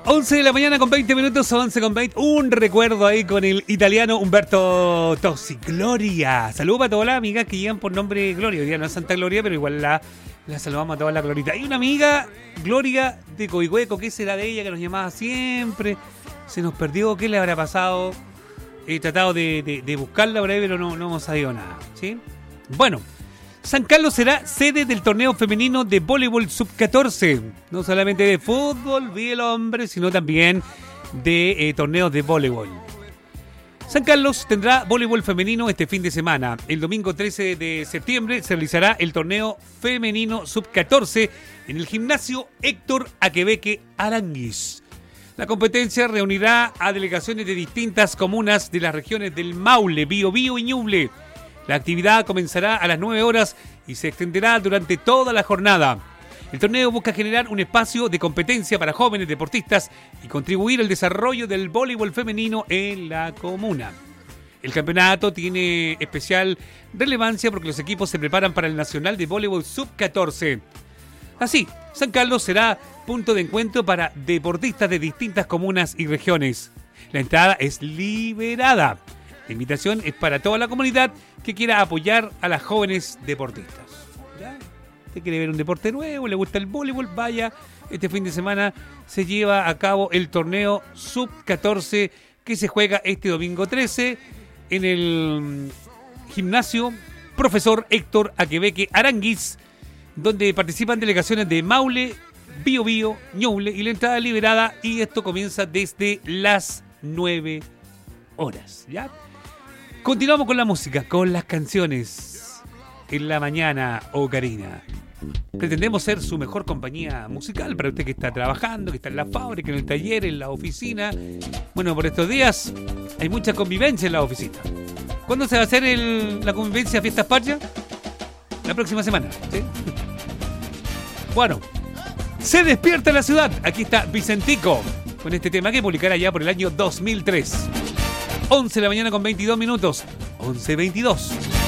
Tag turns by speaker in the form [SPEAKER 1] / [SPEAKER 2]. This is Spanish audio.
[SPEAKER 1] 11 de la mañana con 20 minutos, 11 con 20. Un recuerdo ahí con el italiano Umberto Tozzi. Gloria. Saludos para todas las amigas que llegan por nombre Gloria. Hoy día no es Santa Gloria, pero igual la saludamos a todas las Gloritas. Hay una amiga, Gloria de Coihueco, ¿qué será de ella? Que nos llamaba siempre. Se nos perdió, ¿qué le habrá pasado? He tratado de buscarla por ahí, pero no hemos sabido nada, ¿sí? Bueno, San Carlos será sede del torneo femenino de voleibol sub-14. No solamente de fútbol, vi el hombre, sino también de torneos de voleibol. San Carlos tendrá voleibol femenino este fin de semana. El domingo 13 de septiembre se realizará el torneo femenino sub-14 en el gimnasio Héctor Aquebeque Aranguis. La competencia reunirá a delegaciones de distintas comunas de las regiones del Maule, Biobío y Ñuble. La actividad comenzará a las 9 horas y se extenderá durante toda la jornada. El torneo busca generar un espacio de competencia para jóvenes deportistas y contribuir al desarrollo del voleibol femenino en la comuna. El campeonato tiene especial relevancia porque los equipos se preparan para el Nacional de Voleibol Sub-14. Así, San Carlos será punto de encuentro para deportistas de distintas comunas y regiones. La entrada es liberada. La invitación es para toda la comunidad que quiera apoyar a las jóvenes deportistas. ¿Ya? ¿Usted quiere ver un deporte nuevo? ¿Le gusta el voleibol? Vaya, este fin de semana se lleva a cabo el torneo Sub-14 que se juega este domingo 13 en el gimnasio Profesor Héctor Aquebeque Aranguis, donde participan delegaciones de Maule, Biobío, Ñuble y la entrada liberada, y esto comienza desde las 9 horas. ¿Ya? Continuamos con la música, con las canciones en la mañana, Ocarina. Pretendemos ser su mejor compañía musical para usted que está trabajando, que está en la fábrica, en el taller, en la oficina. Bueno, por estos días hay mucha convivencia en la oficina. ¿Cuándo se va a hacer la convivencia Fiestas Patrias? La próxima semana, ¿sí? Bueno, se despierta la ciudad. Aquí está Vicentico con este tema que publicará ya por el año 2003. 11 de la mañana con 22 minutos. 11:22.